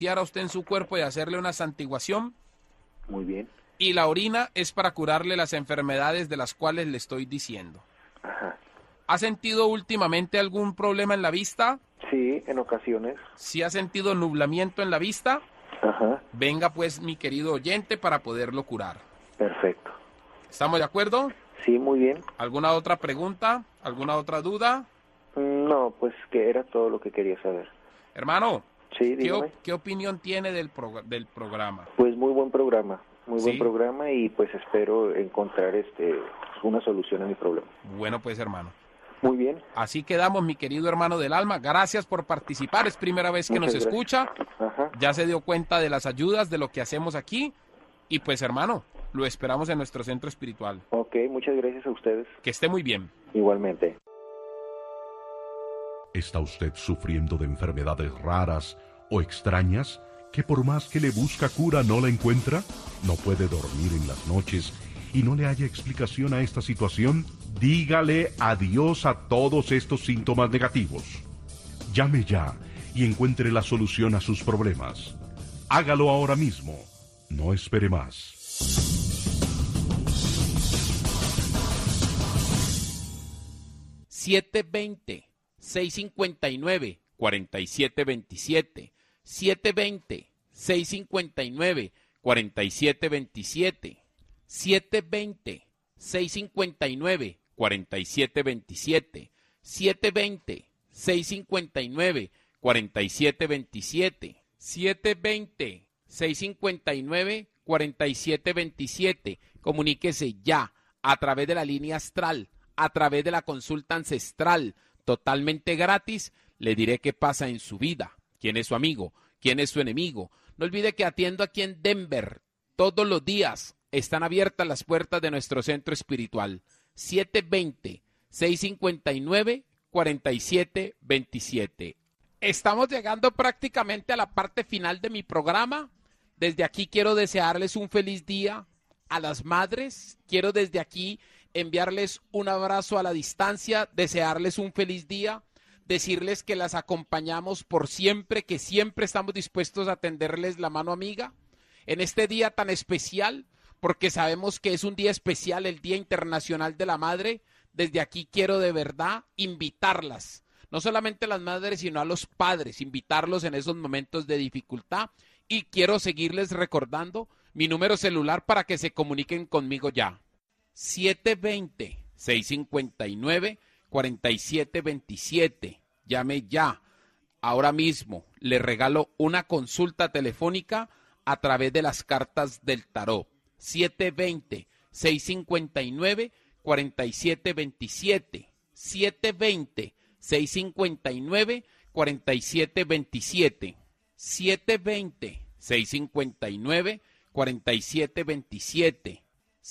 limpiar a usted en su cuerpo y hacerle una santiguación. Muy bien. Y la orina es para curarle las enfermedades de las cuales le estoy diciendo. Ajá. ¿Ha sentido últimamente algún problema en la vista? Sí, en ocasiones. ¿Sí ha sentido nublamiento en la vista? Ajá. Venga pues, mi querido oyente, para poderlo curar. Perfecto. ¿Estamos de acuerdo? Sí, muy bien. ¿Alguna otra pregunta? ¿Alguna otra duda? No, pues que era todo lo que quería saber. Hermano, Sí, dígame. ¿qué opinión tiene del programa? Pues muy buen programa. Muy Sí. buen programa y pues espero encontrar una solución a mi problema. Bueno pues, hermano. Muy bien. Así quedamos, mi querido hermano del alma. Gracias por participar. Es primera vez que Muchas nos escucha. Ajá. Ya se dio cuenta de las ayudas, de lo que hacemos aquí. Y pues, hermano, lo esperamos en nuestro centro espiritual. Ok, muchas gracias a ustedes. Que esté muy bien. Igualmente. ¿Está usted sufriendo de enfermedades raras o extrañas que por más que le busca cura no la encuentra? ¿No puede dormir en las noches y no le haya explicación a esta situación? Dígale adiós a todos estos síntomas negativos. Llame ya y encuentre la solución a sus problemas. Hágalo ahora mismo. No espere más. (720-659-4727) 720-659-4727 720-659-4727 720-659-4727 720-659-4727. Comuníquese ya a través de la línea astral, a través de la consulta ancestral, totalmente gratis. Le diré qué pasa en su vida, quién es su amigo, quién es su enemigo. No olvide que atiendo aquí en Denver todos los días. Están abiertas las puertas de nuestro centro espiritual. 720-659-4727. Estamos llegando prácticamente a la parte final de mi programa. Desde aquí quiero desearles un feliz día a las madres. Quiero desde aquí enviarles un abrazo a la distancia, desearles un feliz día, decirles que las acompañamos por siempre, que siempre estamos dispuestos a tenderles la mano amiga en este día tan especial, porque sabemos que es un día especial, el Día Internacional de la Madre. Desde aquí quiero de verdad invitarlas, no solamente a las madres, sino a los padres, invitarlos en esos momentos de dificultad. Y quiero seguirles recordando mi número celular para que se comuniquen conmigo ya. 720-659-4727. Llame ya. Ahora mismo le regalo una consulta telefónica a través de las cartas del tarot. 720-659-4727. 720-659-4727. 720-659-4727.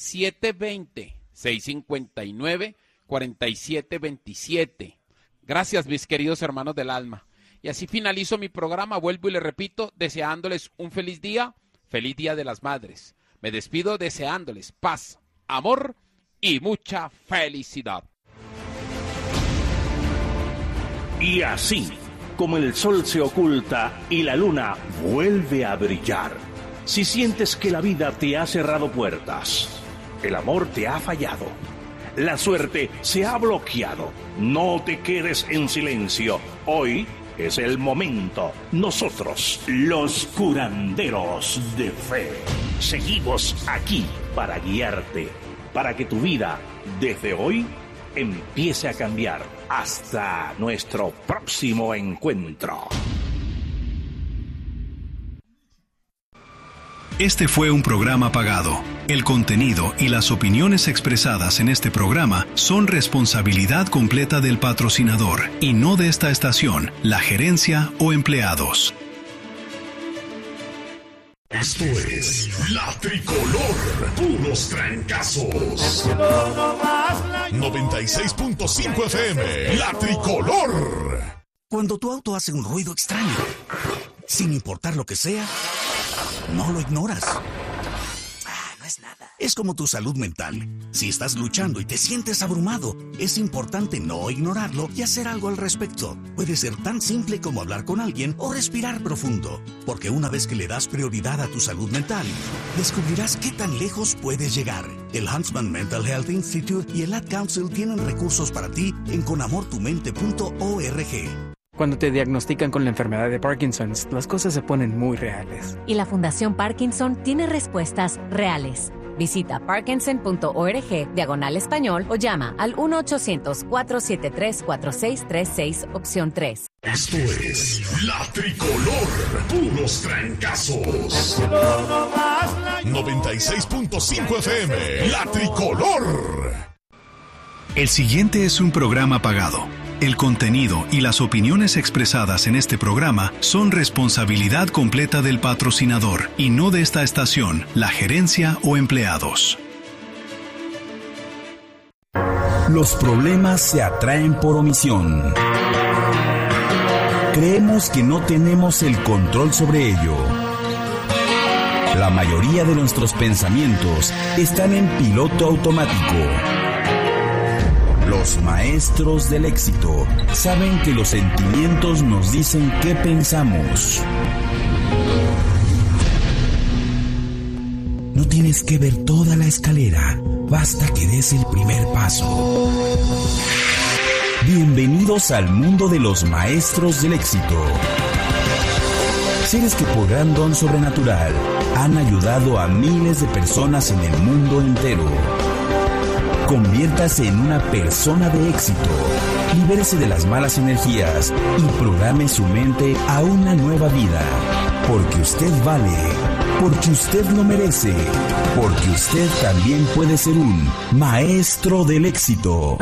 720-659-4727. Gracias, mis queridos hermanos del alma. Y así finalizo mi programa. Vuelvo y le repito, deseándoles un feliz Día de las Madres. Me despido deseándoles paz, amor y mucha felicidad. Y así, como el sol se oculta y la luna vuelve a brillar, si sientes que la vida te ha cerrado puertas, el amor te ha fallado, la suerte se ha bloqueado, no te quedes en silencio. Hoy es el momento. Nosotros, los curanderos de fe, seguimos aquí para guiarte, para que tu vida, desde hoy, empiece a cambiar. Hasta nuestro próximo encuentro. Este fue un programa pagado. El contenido y las opiniones expresadas en este programa son responsabilidad completa del patrocinador y no de esta estación, la gerencia o empleados. Esto es La Tricolor, puros trancazos. 96.5 FM, La Tricolor. Cuando tu auto hace un ruido extraño, sin importar lo que sea, no lo ignoras. No es nada. Es Es como tu salud mental. Si estás luchando y te sientes abrumado, es importante no ignorarlo y hacer algo al respecto. Puede ser tan simple como hablar con alguien o respirar profundo, porque una vez que le das prioridad a tu salud mental, descubrirás qué tan lejos puedes llegar. El Huntsman Mental Health Institute y el Ad Council tienen recursos para ti en conamortumente.org. Cuando te diagnostican con la enfermedad de Parkinson, las cosas se ponen muy reales. Y la Fundación Parkinson tiene respuestas reales. Visita parkinson.org/español o llama al 1-800-473-4636, opción 3. Esto es La Tricolor, puros trancazos. 96.5 FM, La Tricolor. El siguiente es un programa pagado. El contenido y las opiniones expresadas en este programa son responsabilidad completa del patrocinador y no de esta estación, la gerencia o empleados. Los problemas se atraen por omisión. Creemos que no tenemos el control sobre ello. La mayoría de nuestros pensamientos están en piloto automático. Los maestros del éxito saben que los sentimientos nos dicen qué pensamos. No tienes que ver toda la escalera, basta que des el primer paso. Bienvenidos al mundo de los maestros del éxito. Seres que por gran don sobrenatural han ayudado a miles de personas en el mundo entero. Conviértase en una persona de éxito. Libérese de las malas energías y programe su mente a una nueva vida. Porque usted vale, porque usted lo merece, porque usted también puede ser un maestro del éxito.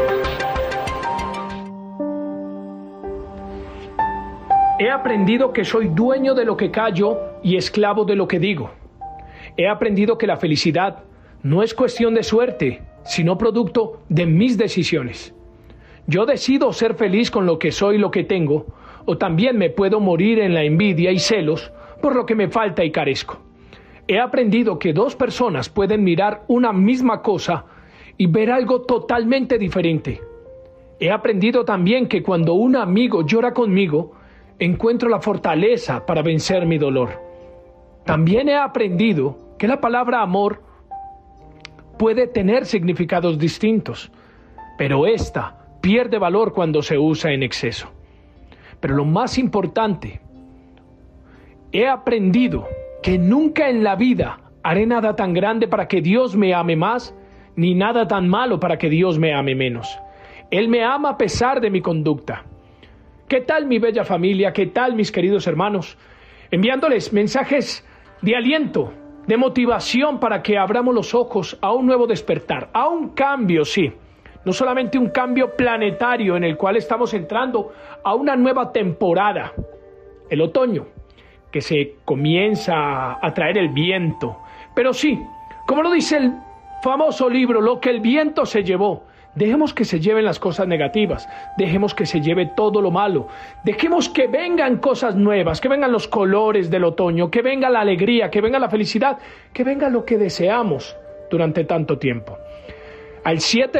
He aprendido que soy dueño de lo que callo y esclavo de lo que digo. He aprendido que la felicidad no es cuestión de suerte, sino producto de mis decisiones. Yo decido ser feliz con lo que soy y lo que tengo, o también me puedo morir en la envidia y celos por lo que me falta y carezco. He aprendido que dos personas pueden mirar una misma cosa y ver algo totalmente diferente. He aprendido también que cuando un amigo llora conmigo, encuentro la fortaleza para vencer mi dolor. También he aprendido que la palabra amor puede tener significados distintos, pero esta pierde valor cuando se usa en exceso. Pero lo más importante, he aprendido que nunca en la vida haré nada tan grande para que Dios me ame más, ni nada tan malo para que Dios me ame menos. Él me ama a pesar de mi conducta. ¿Qué tal, mi bella familia? ¿Qué tal, mis queridos hermanos? Enviándoles mensajes de aliento, de motivación para que abramos los ojos a un nuevo despertar, a un cambio, sí. No solamente un cambio planetario en el cual estamos entrando a una nueva temporada, el otoño, que se comienza a traer el viento. Pero sí, como lo dice el famoso libro, lo que el viento se llevó. Dejemos que se lleven las cosas negativas, dejemos que se lleve todo lo malo, dejemos que vengan cosas nuevas, que vengan los colores del otoño, que venga la alegría, que venga la felicidad, que venga lo que deseamos durante tanto tiempo. Al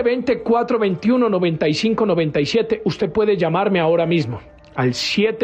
720-421-9597 usted puede llamarme ahora mismo, al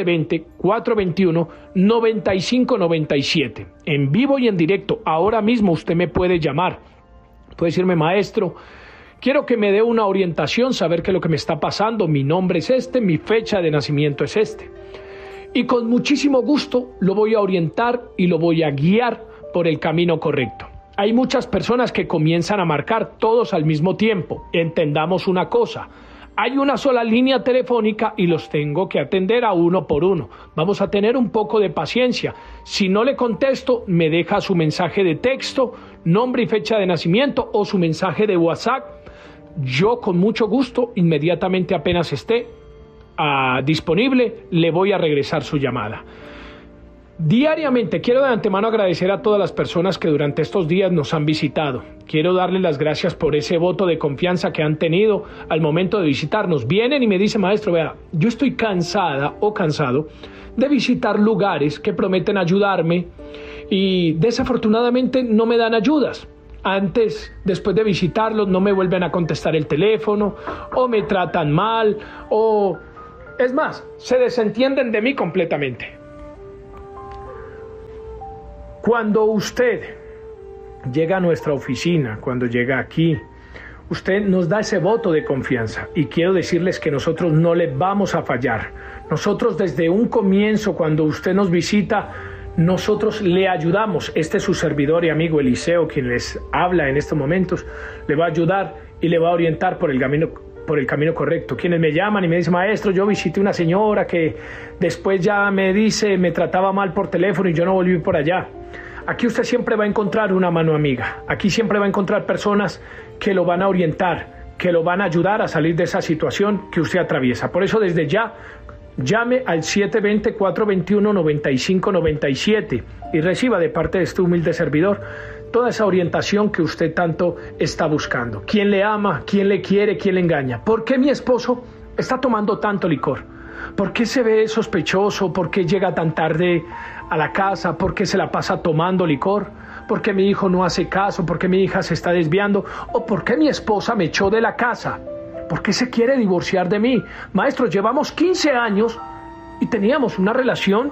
720-421-9597, en vivo y en directo. Ahora mismo usted me puede llamar, puede decirme: maestro, quiero que me dé una orientación, saber qué es lo que me está pasando, mi nombre es este, mi fecha de nacimiento es este. Y con muchísimo gusto lo voy a orientar y lo voy a guiar por el camino correcto. Hay muchas personas que comienzan a marcar todos al mismo tiempo. Entendamos una cosa: hay una sola línea telefónica y los tengo que atender a uno por uno. Vamos a tener un poco de paciencia. Si no le contesto, me deja su mensaje de texto, nombre y fecha de nacimiento, o su mensaje de WhatsApp. Yo con mucho gusto, inmediatamente apenas esté disponible, le voy a regresar su llamada. Diariamente quiero de antemano agradecer a todas las personas que durante estos días nos han visitado. Quiero darles las gracias por ese voto de confianza que han tenido al momento de visitarnos. Vienen y me dicen: maestro, vea, yo estoy cansada o cansado de visitar lugares que prometen ayudarme y desafortunadamente no me dan ayudas. antes, después de visitarlos, no me vuelven a contestar el teléfono, o me tratan mal, o es más, se desentienden de mí completamente. Cuando usted llega a nuestra oficina, cuando llega aquí, usted nos da ese voto de confianza y quiero decirles que nosotros no le vamos a fallar. Nosotros desde un comienzo, cuando usted nos visita, nosotros le ayudamos. Este es su servidor y amigo Eliseo, quien les habla en estos momentos, le va a ayudar y le va a orientar por el camino correcto. Quienes me llaman y me dicen, maestro, yo visité una señora que después ya me trataba mal por teléfono y yo no volví por allá. Aquí usted siempre va a encontrar una mano amiga. Aquí siempre va a encontrar personas que lo van a orientar, que lo van a ayudar a salir de esa situación que usted atraviesa. Por eso desde ya, llame al 720-421-9597 y reciba de parte de este humilde servidor toda esa orientación que usted tanto está buscando. ¿Quién le ama? ¿Quién le quiere? ¿Quién le engaña? ¿Por qué mi esposo está tomando tanto licor? ¿Por qué se ve sospechoso? ¿Por qué llega tan tarde a la casa? ¿Por qué se la pasa tomando licor? ¿Por qué mi hijo no hace caso? ¿Por qué mi hija se está desviando? ¿O por qué mi esposa me echó de la casa? ¿Por qué se quiere divorciar de mí? Maestro, llevamos 15 años y teníamos una relación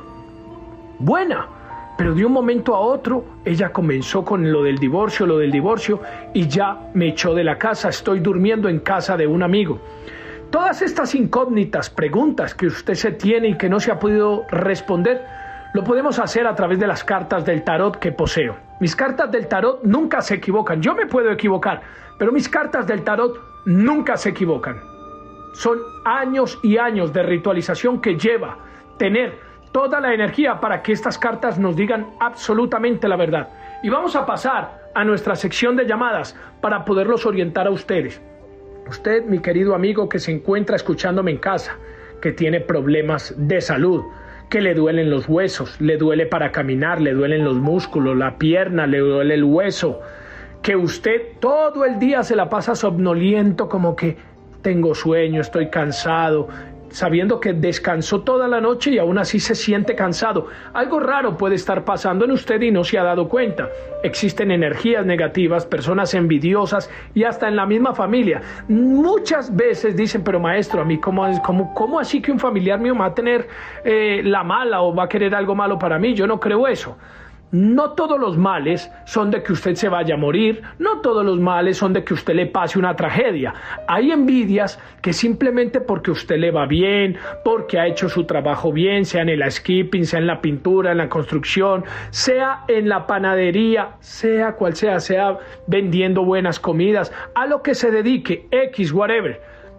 buena, pero de un momento a otro ella comenzó con lo del divorcio y ya me echó de la casa. Estoy durmiendo en casa de un amigo. Todas estas incógnitas, preguntas que usted se tiene y que no se ha podido responder, lo podemos hacer a través de las cartas del tarot que poseo. Mis cartas del tarot nunca se equivocan. Yo me puedo equivocar, pero mis cartas del tarot nunca se equivocan. Son años y años de ritualización que lleva tener toda la energía para que estas cartas nos digan absolutamente la verdad. Y vamos a pasar a nuestra sección de llamadas para poderlos orientar a ustedes. Usted, mi querido amigo que se encuentra escuchándome en casa, que tiene problemas de salud, que le duelen los huesos, le duele para caminar, le duelen los músculos, la pierna, le duele el hueso, que usted todo el día se la pasa somnoliento, como que tengo sueño, estoy cansado, sabiendo que descansó toda la noche y aún así se siente cansado. Algo raro puede estar pasando en usted y no se ha dado cuenta. Existen energías negativas, personas envidiosas y hasta en la misma familia. Muchas veces dicen, pero maestro, a mí ¿cómo así que un familiar mío va a tener la mala o va a querer algo malo para mí? Yo no creo eso. No todos los males son de que usted se vaya a morir, no todos los males son de que usted le pase una tragedia. Hay envidias que simplemente porque usted le va bien, porque ha hecho su trabajo bien, sea en el skipping, sea en la pintura, en la construcción, sea en la panadería, sea cual sea vendiendo buenas comidas, a lo que se dedique, X, whatever.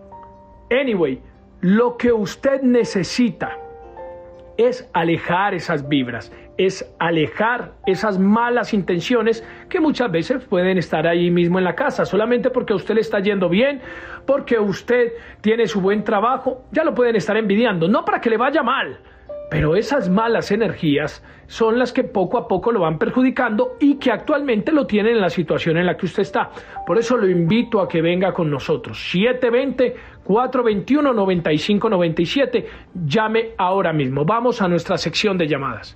Anyway, lo que usted necesita es alejar esas vibras, es alejar esas malas intenciones que muchas veces pueden estar ahí mismo en la casa, solamente porque a usted le está yendo bien, porque usted tiene su buen trabajo, ya lo pueden estar envidiando, no para que le vaya mal, pero esas malas energías son las que poco a poco lo van perjudicando y que actualmente lo tienen en la situación en la que usted está. Por eso lo invito a que venga con nosotros. 720-421-9597. Llame ahora mismo. Vamos a nuestra sección de llamadas.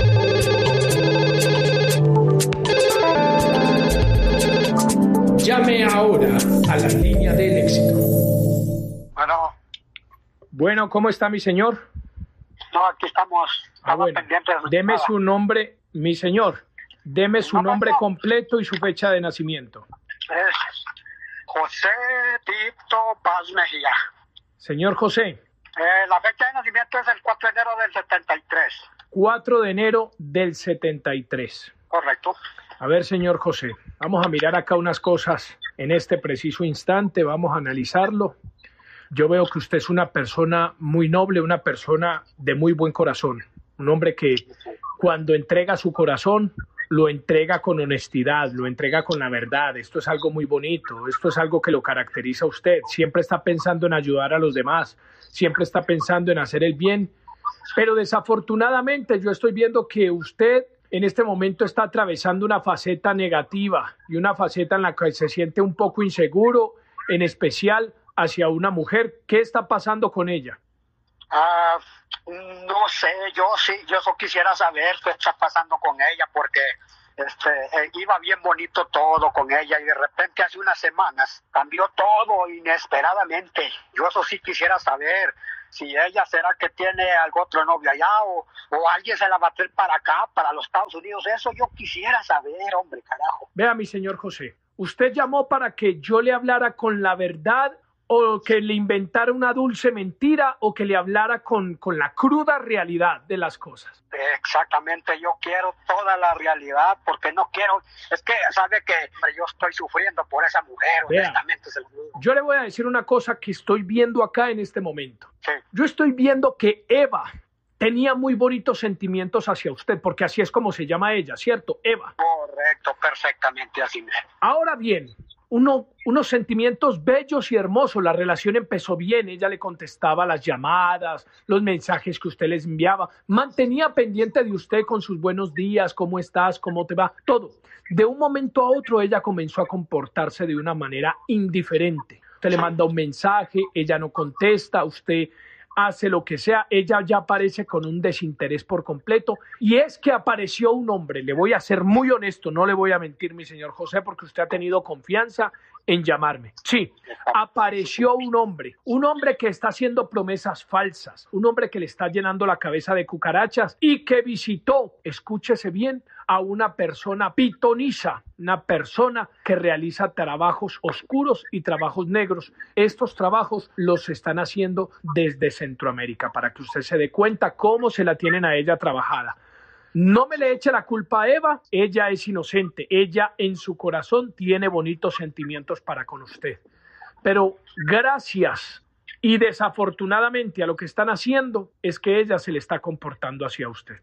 Llame ahora a la línea del éxito. Bueno, ¿cómo está mi señor? No, aquí estamos pendientes. Deme su nombre, mi señor. Deme su nombre completo y su fecha de nacimiento. Es José Tito Paz Mejía. Señor José. La fecha de nacimiento es el 4 de enero del 73. 4 de enero del 73. Correcto. A ver, señor José, vamos a mirar acá unas cosas en este preciso instante, vamos a analizarlo. Yo veo que usted es una persona muy noble, una persona de muy buen corazón, un hombre que cuando entrega su corazón, lo entrega con honestidad, lo entrega con la verdad. Esto es algo muy bonito, esto es algo que lo caracteriza a usted. Siempre está pensando en ayudar a los demás, siempre está pensando en hacer el bien, pero desafortunadamente yo estoy viendo que usted en este momento está atravesando una faceta negativa y una faceta en la que se siente un poco inseguro, en especial hacia una mujer. ¿Qué está pasando con ella? No sé, yo solo quisiera saber qué está pasando con ella, porque iba bien bonito todo con ella y de repente hace unas semanas cambió todo inesperadamente. Yo eso sí quisiera saber si ella será que tiene algún otro novio allá o alguien se la va a traer para acá, para los Estados Unidos. Eso yo quisiera saber, hombre, carajo. Vea, mi señor José, usted llamó para que yo le hablara con la verdad o que le inventara una dulce mentira o que le hablara con la cruda realidad de las cosas. Exactamente, yo quiero toda la realidad porque no quiero, es que sabe que yo estoy sufriendo por esa mujer, honestamente se lo digo. Yo le voy a decir una cosa que estoy viendo acá en este momento. Sí. Yo estoy viendo que Eva tenía muy bonitos sentimientos hacia usted, porque así es como se llama ella, ¿cierto? Eva. Correcto, perfectamente así mismo. Ahora bien, unos sentimientos bellos y hermosos. La relación empezó bien, ella le contestaba las llamadas, los mensajes que usted les enviaba, mantenía pendiente de usted con sus buenos días, cómo estás, cómo te va, todo. De un momento a otro ella comenzó a comportarse de una manera indiferente. Usted le manda un mensaje, ella no contesta, usted hace lo que sea, ella ya aparece con un desinterés por completo. Y es que apareció un hombre, le voy a ser muy honesto, no le voy a mentir, mi señor José, porque usted ha tenido confianza en llamarme. Sí, apareció un hombre que está haciendo promesas falsas, un hombre que le está llenando la cabeza de cucarachas y que visitó, escúchese bien, a una persona pitoniza, una persona que realiza trabajos oscuros y trabajos negros. Estos trabajos los están haciendo desde Centroamérica, para que usted se dé cuenta cómo se la tienen a ella trabajada. No me le eche la culpa a Eva, ella es inocente, ella en su corazón tiene bonitos sentimientos para con usted. Pero gracias y desafortunadamente a lo que están haciendo es que ella se le está comportando hacia usted.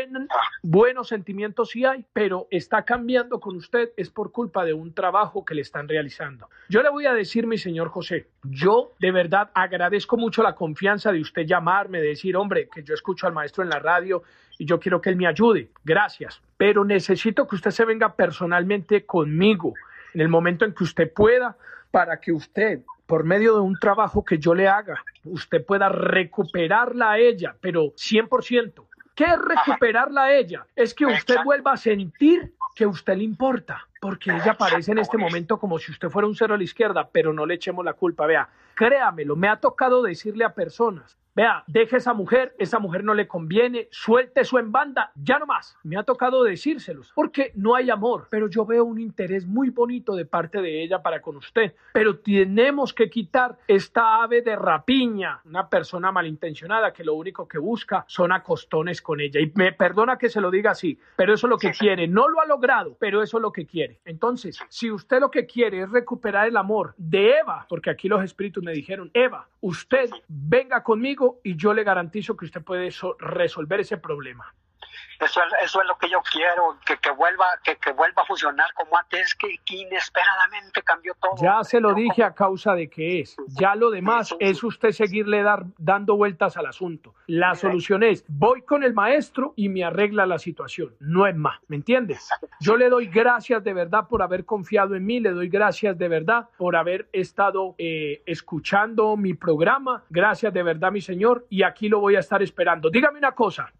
Buenos sentimientos sí hay, pero está cambiando con usted, es por culpa de un trabajo que le están realizando. Yo le voy a decir, mi señor José, yo de verdad agradezco mucho la confianza de usted llamarme, de decir, hombre, que yo escucho al maestro en la radio y yo quiero que él me ayude. Gracias, pero necesito que usted se venga personalmente conmigo en el momento en que usted pueda, para que usted, por medio de un trabajo que yo le haga, usted pueda recuperarla a ella, pero 100%. ¿Qué es recuperarla a ella? Es que usted vuelva a sentir que usted le importa, porque ella parece en este momento como si usted fuera un cero a la izquierda, pero no le echemos la culpa. Vea, créamelo, me ha tocado decirle a personas, vea, deje esa mujer no le conviene, suelte eso en banda, ya no más. Me ha tocado decírselos, porque no hay amor, pero yo veo un interés muy bonito de parte de ella para con usted. Pero tenemos que quitar esta ave de rapiña, una persona malintencionada que lo único que busca son acostones con ella. Y me perdona que se lo diga así, pero eso es lo que quiere. No lo ha logrado, pero eso es lo que quiere. Entonces, si usted lo que quiere es recuperar el amor de Eva, porque aquí los espíritus me dijeron, Eva, usted venga conmigo y yo le garantizo que usted puede resolver ese problema. Eso es lo que yo quiero, que vuelva a funcionar como antes, que inesperadamente cambió todo. Ya se lo dije a causa de qué es. Ya lo demás es usted seguirle dando vueltas al asunto. La solución es, voy con el maestro y me arregla la situación. No es más, ¿me entiendes? Yo le doy gracias de verdad por haber confiado en mí, le doy gracias de verdad por haber estado escuchando mi programa. Gracias de verdad, mi señor, y aquí lo voy a estar esperando. Dígame una cosa.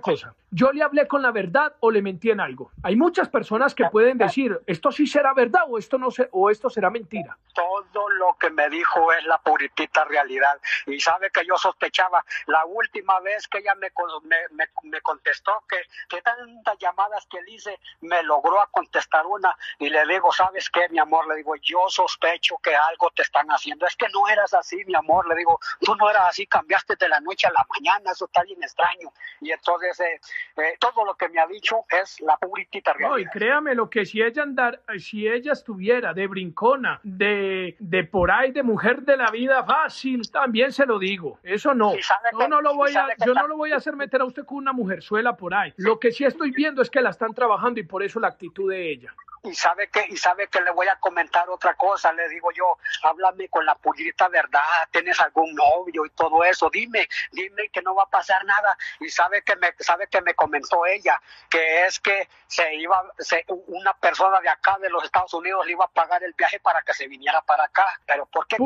¿Yo le hablé con la verdad o le mentí en algo? Hay muchas personas que pueden decir, esto sí será verdad o esto será mentira. Todo lo que me dijo es la puritita realidad. Y sabe que yo sospechaba, la última vez que ella me contestó, que tantas llamadas que le hice, me logró a contestar una, y le digo, ¿sabes qué, mi amor? Le digo, yo sospecho que algo te están haciendo. Es que no eras así, mi amor. Le digo, tú no eras así, cambiaste de la noche a la mañana, eso está bien extraño. Y entonces todo lo que me ha dicho es la puritita realidad. No, y créame lo que si ella estuviera de brincona, de por ahí, de mujer de la vida fácil, también se lo digo. Eso no. Yo no lo voy a hacer meter a usted con una mujerzuela por ahí. Lo que sí estoy viendo es que la están trabajando y por eso la actitud de ella. Y sabe que le voy a comentar otra cosa, le digo yo, háblame con la purita verdad, ¿tienes algún novio y todo eso? Dime que no va a pasar nada. Y sabe que me comentó ella, que es que una persona de acá de los Estados Unidos le iba a pagar el viaje para que se viniera para acá. Pero ¿por qué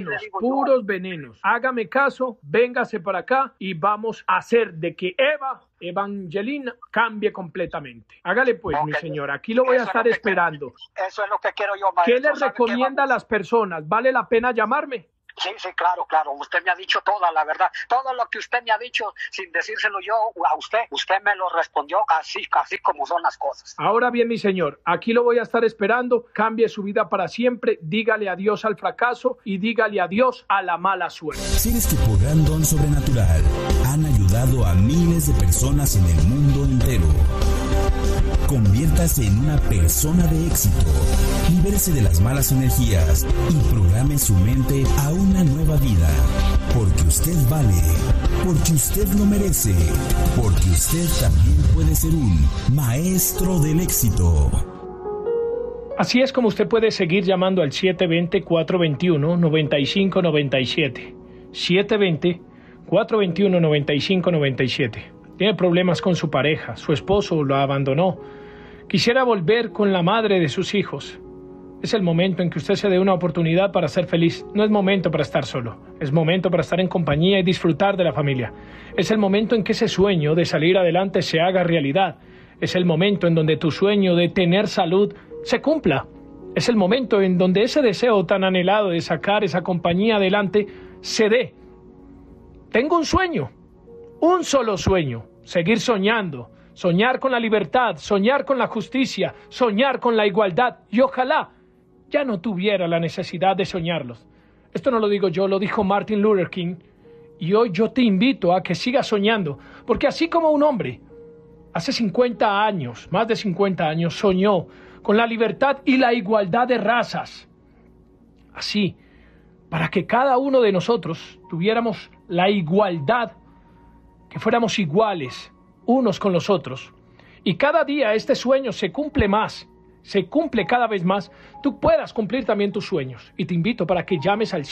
puros venenos? Hágame caso, véngase para acá y vamos a hacer de que Eva Evangeline cambie completamente. Hágale pues, mi señora, aquí lo voy a estar esperando. Eso es lo que quiero yo, maestro. ¿Qué le recomienda a las personas? ¿Vale la pena llamarme? Sí, claro. Usted me ha dicho toda la verdad. Todo lo que usted me ha dicho, sin decírselo yo a usted me lo respondió así como son las cosas. Ahora bien, mi señor, aquí lo voy a estar esperando. Cambie su vida para siempre. Dígale adiós al fracaso y dígale adiós a la mala suerte. Seres que por gran don sobrenatural han ayudado a miles de personas en el mundo entero. Conviértase en una persona de éxito. Libérese de las malas energías y programe su mente a una nueva vida. Porque usted vale. Porque usted lo merece. Porque usted también puede ser un maestro del éxito. Así es como usted puede seguir llamando al 720-421-9597. 720-421-9597. Tiene problemas con su pareja, su esposo lo abandonó. Quisiera volver con la madre de sus hijos. Es el momento en que usted se dé una oportunidad para ser feliz. No es momento para estar solo. Es momento para estar en compañía y disfrutar de la familia. Es el momento en que ese sueño de salir adelante se haga realidad. Es el momento en donde tu sueño de tener salud se cumpla. Es el momento en donde ese deseo tan anhelado de sacar esa compañía adelante se dé. Tengo un sueño. Un solo sueño, seguir soñando, soñar con la libertad, soñar con la justicia, soñar con la igualdad y ojalá ya no tuviera la necesidad de soñarlos. Esto no lo digo yo, lo dijo Martin Luther King y hoy yo te invito a que sigas soñando, porque así como un hombre hace 50 años, más de 50 años, soñó con la libertad y la igualdad de razas, así, para que cada uno de nosotros tuviéramos la igualdad, que fuéramos iguales unos con los otros. Y cada día este sueño se cumple más, se cumple cada vez más. Tú puedas cumplir también tus sueños. Y te invito para que llames al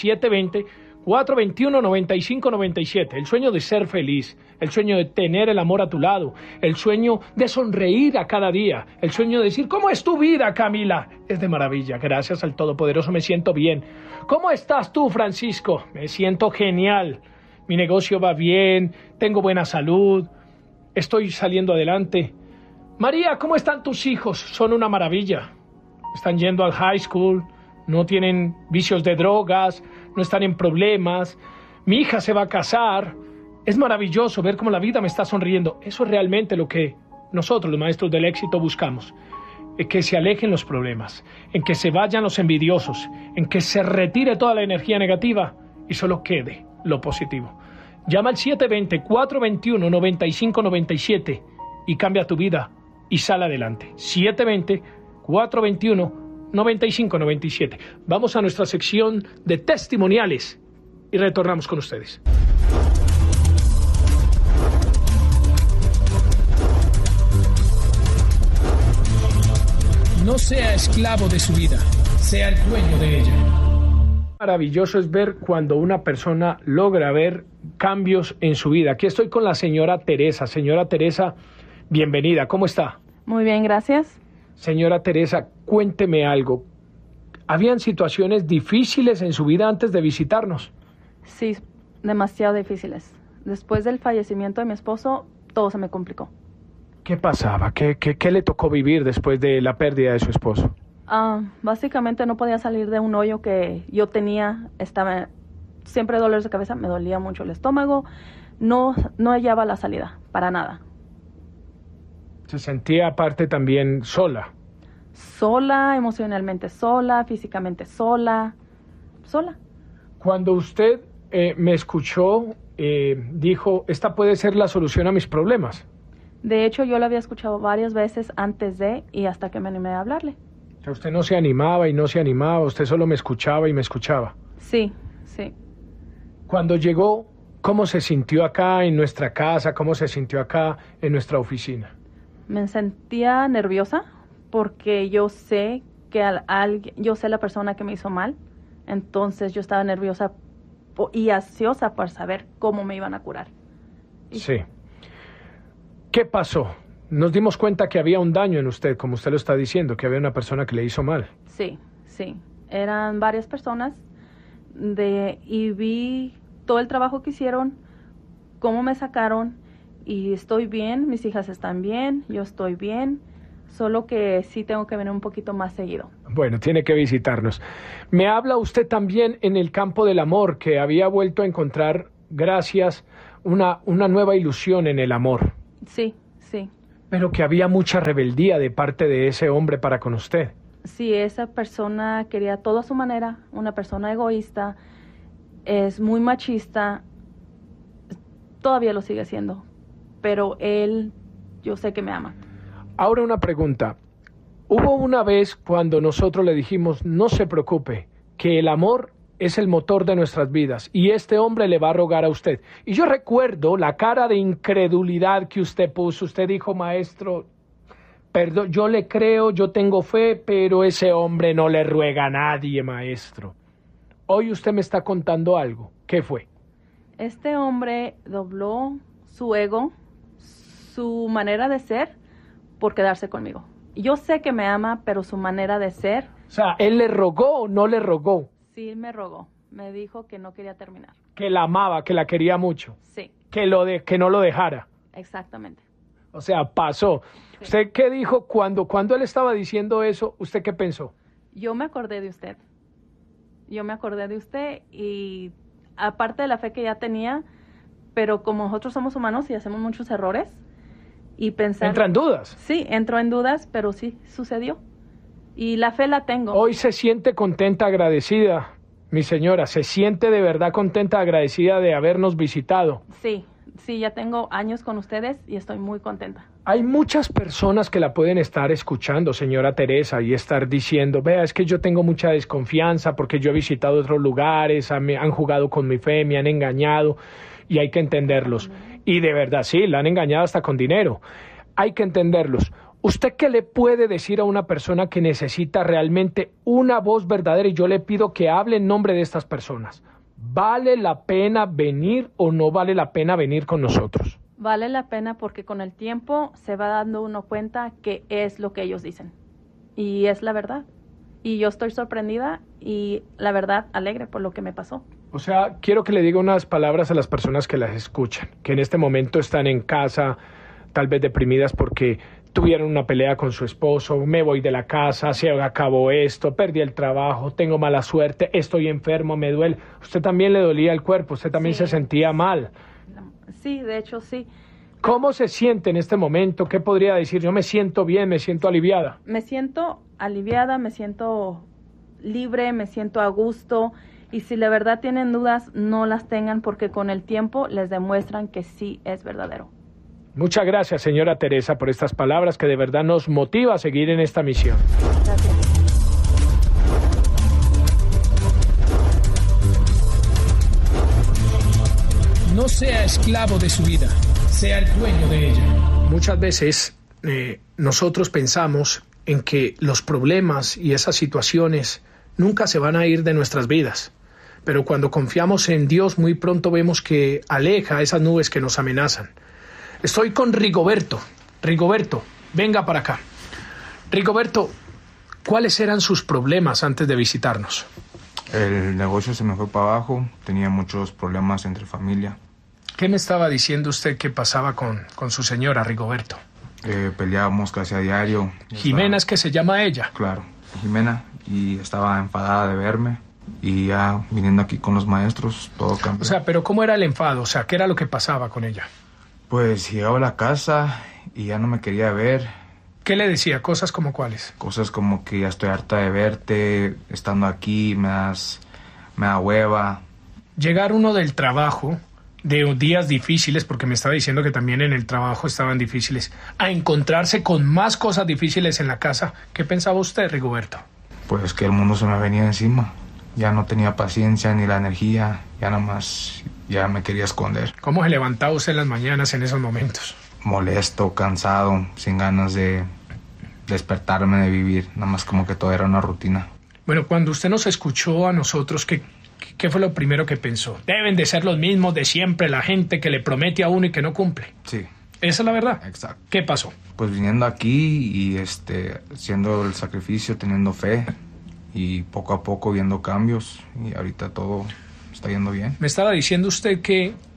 720-421-9597. El sueño de ser feliz, el sueño de tener el amor a tu lado, el sueño de sonreír a cada día, el sueño de decir, ¿cómo es tu vida, Camila? Es de maravilla, gracias al Todopoderoso me siento bien. ¿Cómo estás tú, Francisco? Me siento genial. Mi negocio va bien, tengo buena salud, estoy saliendo adelante. María, ¿cómo están tus hijos? Son una maravilla. Están yendo al high school, no tienen vicios de drogas, no están en problemas. Mi hija se va a casar. Es maravilloso ver cómo la vida me está sonriendo. Eso es realmente lo que nosotros, los maestros del éxito, buscamos. En que se alejen los problemas, en que se vayan los envidiosos, en que se retire toda la energía negativa y solo quede lo positivo. Llama al 720-421-9597 y cambia tu vida y sal adelante. 720-421-9597. Vamos a nuestra sección de testimoniales y retornamos con ustedes. No sea esclavo de su vida, sea el dueño de ella. Maravilloso es ver cuando una persona logra ver cambios en su vida. Aquí estoy con la señora Teresa. Señora Teresa, bienvenida. ¿Cómo está? Muy bien, gracias. Señora Teresa, cuénteme algo. ¿Habían situaciones difíciles en su vida antes de visitarnos? Sí, demasiado difíciles. Después del fallecimiento de mi esposo, todo se me complicó. ¿Qué pasaba? ¿Qué le tocó vivir después de la pérdida de su esposo? Básicamente no podía salir de un hoyo que yo tenía, estaba siempre dolores de cabeza, me dolía mucho el estómago, no hallaba la salida, para nada. ¿Se sentía aparte también sola? Sola, emocionalmente sola, físicamente sola. Cuando usted me escuchó, dijo, esta puede ser la solución a mis problemas. De hecho, yo lo había escuchado varias veces antes de y hasta que me animé a hablarle. O sea, usted no se animaba y no se animaba, usted solo me escuchaba y me escuchaba. Sí. Cuando llegó, ¿cómo se sintió acá en nuestra casa? ¿Cómo se sintió acá en nuestra oficina? Me sentía nerviosa porque yo sé que yo sé la persona que me hizo mal, entonces yo estaba nerviosa y ansiosa por saber cómo me iban a curar. Sí. ¿Qué pasó? Nos dimos cuenta que había un daño en usted, como usted lo está diciendo, que había una persona que le hizo mal. Sí. Eran varias personas y vi todo el trabajo que hicieron, cómo me sacaron, y estoy bien, mis hijas están bien, yo estoy bien, solo que sí tengo que venir un poquito más seguido. Bueno, tiene que visitarnos. Me habla usted también en el campo del amor, que había vuelto a encontrar, gracias, una nueva ilusión en el amor. Sí, sí. Pero que había mucha rebeldía de parte de ese hombre para con usted. Sí, esa persona quería todo a su manera, una persona egoísta, es muy machista, todavía lo sigue siendo, pero él, yo sé que me ama. Ahora una pregunta. Hubo una vez cuando nosotros le dijimos, no se preocupe, que el amor es el motor de nuestras vidas y este hombre le va a rogar a usted. Y yo recuerdo la cara de incredulidad que usted puso. Usted dijo, maestro, perdón, yo le creo, yo tengo fe, pero ese hombre no le ruega a nadie, maestro. Hoy usted me está contando algo. ¿Qué fue? Este hombre dobló su ego, su manera de ser, por quedarse conmigo. Yo sé que me ama, pero su manera de ser... O sea, ¿él le rogó o no le rogó? Sí, me rogó. Me dijo que no quería terminar. Que la amaba, que la quería mucho. Sí. Que no lo dejara. Exactamente. O sea, pasó. Sí. ¿Usted qué dijo cuando él estaba diciendo eso? ¿Usted qué pensó? Yo me acordé de usted. Yo me acordé de usted y aparte de la fe que ya tenía, pero como nosotros somos humanos y hacemos muchos errores y pensar... ¿Entra en dudas? Sí, entró en dudas, pero sí, sucedió. Y la fe la tengo. Hoy se siente contenta, agradecida, mi señora. ¿Se siente de verdad contenta, agradecida de habernos visitado? Sí, ya tengo años con ustedes y estoy muy contenta. Hay muchas personas que la pueden estar escuchando, señora Teresa, y estar diciendo, vea, es que yo tengo mucha desconfianza porque yo he visitado otros lugares, han jugado con mi fe, me han engañado, y hay que entenderlos. Y de verdad, sí, la han engañado hasta con dinero. Hay que entenderlos. ¿Usted qué le puede decir a una persona que necesita realmente una voz verdadera? Y yo le pido que hable en nombre de estas personas. ¿Vale la pena venir o no vale la pena venir con nosotros? Vale la pena porque con el tiempo se va dando uno cuenta que es lo que ellos dicen. Y es la verdad. Y yo estoy sorprendida y la verdad alegre por lo que me pasó. O sea, quiero que le diga unas palabras a las personas que las escuchan, que en este momento están en casa, tal vez deprimidas porque tuvieron una pelea con su esposo, me voy de la casa, se acabó esto, perdí el trabajo, tengo mala suerte, estoy enfermo, me duele. Usted también le dolía el cuerpo, usted también se sentía mal. Sí, de hecho sí. ¿Cómo se siente en este momento? ¿Qué podría decir? Yo me siento bien, me siento aliviada. Me siento aliviada, me siento libre, me siento a gusto. Y si la verdad tienen dudas, no las tengan porque con el tiempo les demuestran que sí es verdadero. Muchas gracias, señora Teresa, por estas palabras que de verdad nos motiva a seguir en esta misión. Gracias. No sea esclavo de su vida, sea el dueño de ella. Muchas veces nosotros pensamos en que los problemas y esas situaciones nunca se van a ir de nuestras vidas. Pero cuando confiamos en Dios, muy pronto vemos que aleja esas nubes que nos amenazan. Estoy con Rigoberto. Rigoberto, venga para acá. Rigoberto, ¿cuáles eran sus problemas antes de visitarnos? El negocio se me fue para abajo, tenía muchos problemas entre familia. ¿Qué me estaba diciendo usted que pasaba con su señora, Rigoberto? Peleábamos casi a diario. Jimena, ¿es que se llama ella? Claro, Jimena, y estaba enfadada de verme. Y ya viniendo aquí con los maestros, todo cambió. O sea, pero ¿cómo era el enfado? O sea, ¿qué era lo que pasaba con ella? Pues llegaba a la casa y ya no me quería ver. ¿Qué le decía? ¿Cosas como cuáles? Cosas como que ya estoy harta de verte, estando aquí, me da hueva. Llegar uno del trabajo, de días difíciles, porque me estaba diciendo que también en el trabajo estaban difíciles, a encontrarse con más cosas difíciles en la casa. ¿Qué pensaba usted, Rigoberto? Pues que el mundo se me venía encima. Ya no tenía paciencia ni la energía, ya nada más, ya me quería esconder. ¿Cómo se levantaba usted en las mañanas en esos momentos? Molesto, cansado, sin ganas de despertarme, de vivir, nada más como que todo era una rutina. Bueno, cuando usted nos escuchó a nosotros, ¿qué fue lo primero que pensó? Deben de ser los mismos de siempre, la gente que le promete a uno y que no cumple. Sí. ¿Esa es la verdad? Exacto. ¿Qué pasó? Pues viniendo aquí y haciendo el sacrificio, teniendo fe y poco a poco viendo cambios y ahorita todo está yendo bien. Me estaba diciendo usted que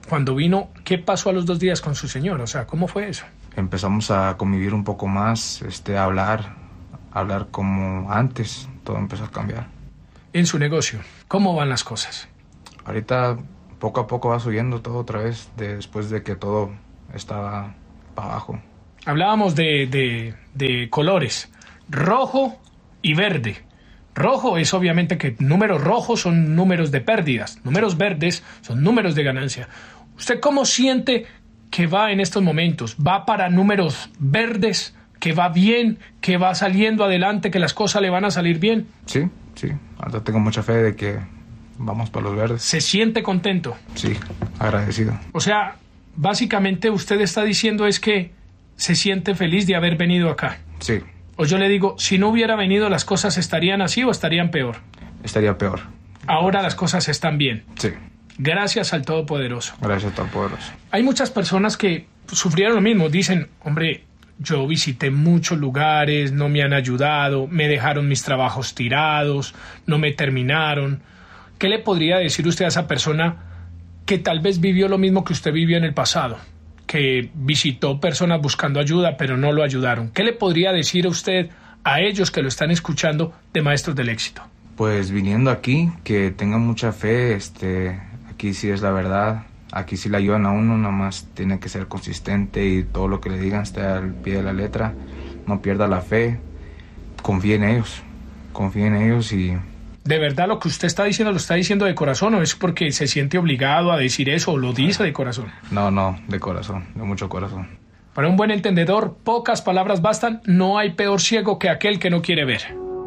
cuando vino, ¿qué pasó a los 2 días con su señor? O sea, ¿cómo fue eso? Empezamos a convivir un poco más, a hablar como antes, todo empezó a cambiar. En su negocio, ¿cómo van las cosas? Ahorita poco a poco va subiendo todo otra vez, después de que todo estaba para abajo. Hablábamos de colores, rojo y verde. Rojo es obviamente que números rojos son números de pérdidas, números verdes son números de ganancia. ¿Usted cómo siente que va en estos momentos? ¿Va para números verdes, que va bien, que va saliendo adelante, que las cosas le van a salir bien? Sí. Ahora tengo mucha fe de que vamos para los verdes. ¿Se siente contento? Sí, agradecido. O sea, básicamente usted está diciendo es que se siente feliz de haber venido acá. Sí. O yo le digo, si no hubiera venido, ¿las cosas estarían así o estarían peor? Estaría peor. Ahora las cosas están bien. Sí. Gracias al Todopoderoso. Gracias al Todopoderoso. Hay muchas personas que sufrieron lo mismo. Dicen, hombre, yo visité muchos lugares, no me han ayudado, me dejaron mis trabajos tirados, no me terminaron. ¿Qué le podría decir usted a esa persona que tal vez vivió lo mismo que usted vivió en el pasado? Que visitó personas buscando ayuda, pero no lo ayudaron. ¿Qué le podría decir a usted a ellos que lo están escuchando de Maestros del Éxito? Pues viniendo aquí, que tengan mucha fe, aquí sí es la verdad, aquí sí le ayudan a uno, nada más tiene que ser consistente y todo lo que le digan esté al pie de la letra, no pierda la fe, confíe en ellos y... ¿De verdad lo que usted está diciendo lo está diciendo de corazón o es porque se siente obligado a decir eso o lo dice de corazón? No, de corazón, de mucho corazón. Para un buen entendedor, pocas palabras bastan, no hay peor ciego que aquel que no quiere ver.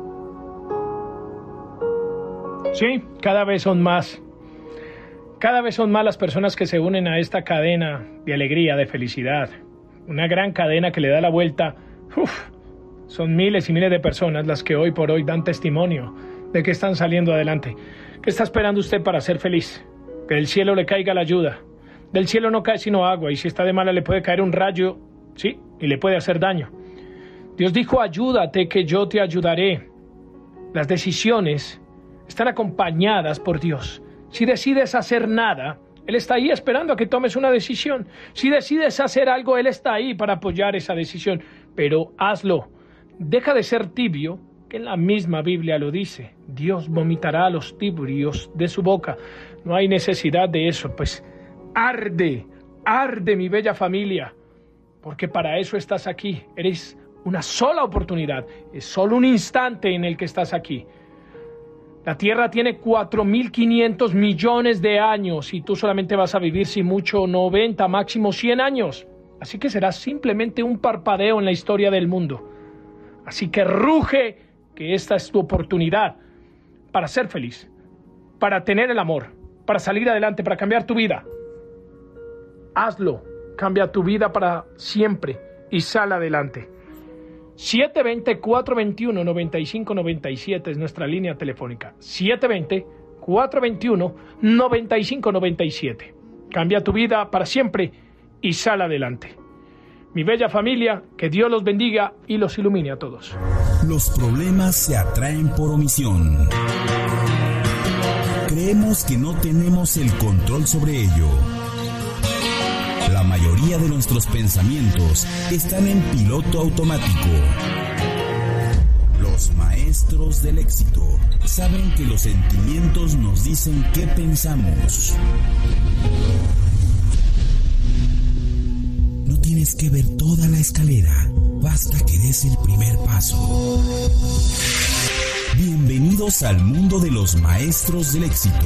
Sí, cada vez son más las personas que se unen a esta cadena de alegría, de felicidad. Una gran cadena que le da la vuelta. Son miles y miles de personas las que hoy por hoy dan testimonio de que están saliendo adelante. ¿Qué está esperando usted para ser feliz? Que del cielo le caiga la ayuda. Del cielo no cae sino agua, y si está de mala le puede caer un rayo, sí, y le puede hacer daño. Dios dijo, ayúdate que yo te ayudaré. Las decisiones están acompañadas por Dios. Si decides hacer nada, Él está ahí esperando a que tomes una decisión. Si decides hacer algo, Él está ahí para apoyar esa decisión. Pero hazlo. Deja de ser tibio, que en la misma Biblia lo dice. Dios vomitará a los tibios de su boca. No hay necesidad de eso, pues arde mi bella familia, porque para eso estás aquí. Eres una sola oportunidad, es solo un instante en el que estás aquí. La Tierra tiene 4.500 millones de años y tú solamente vas a vivir, si mucho, 90, máximo 100 años. Así que será simplemente un parpadeo en la historia del mundo. Así que ruge, que esta es tu oportunidad para ser feliz, para tener el amor, para salir adelante, para cambiar tu vida. Hazlo, cambia tu vida para siempre y sal adelante. 720-421-9597 es nuestra línea telefónica. 720-421-9597. Cambia tu vida para siempre y sal adelante. Mi bella familia, que Dios los bendiga y los ilumine a todos. Los problemas se atraen por omisión. Creemos que no tenemos el control sobre ello. La mayoría de nuestros pensamientos están en piloto automático. Los maestros del éxito saben que los sentimientos nos dicen qué pensamos. No tienes que ver toda la escalera, basta que des el primer paso. Bienvenidos al mundo de los maestros del éxito.